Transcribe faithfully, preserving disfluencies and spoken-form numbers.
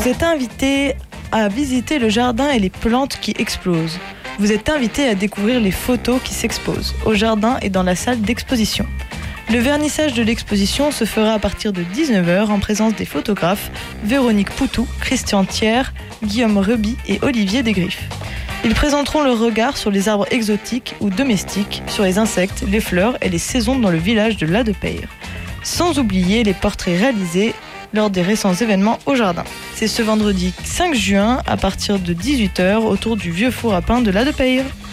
êtes invité à visiter le jardin et les plantes qui explosent. Vous êtes invité à découvrir les photos qui s'exposent au jardin et dans la salle d'exposition. Le vernissage de l'exposition se fera à partir de dix-neuf heures en présence des photographes Véronique Poutou, Christian Thiers, Guillaume Reby et Olivier Desgriffes. Ils présenteront leur regard sur les arbres exotiques ou domestiques, sur les insectes, les fleurs et les saisons dans le village de La Depeyre. Sans oublier les portraits réalisés lors des récents événements au jardin. C'est ce vendredi cinq juin à partir de dix-huit heures autour du vieux four à pain de La Depeyre.